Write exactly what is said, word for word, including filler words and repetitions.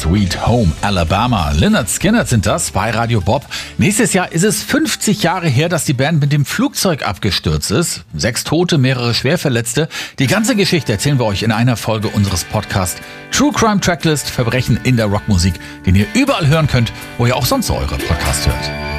Sweet Home Alabama. Lynyrd Skynyrd sind das bei Radio Bob. Nächstes Jahr ist es fünfzig Jahre her, dass die Band mit dem Flugzeug abgestürzt ist. Sechs Tote, mehrere Schwerverletzte. Die ganze Geschichte erzählen wir euch in einer Folge unseres Podcasts True Crime Tracklist, Verbrechen in der Rockmusik, den ihr überall hören könnt, wo ihr auch sonst eure Podcasts hört.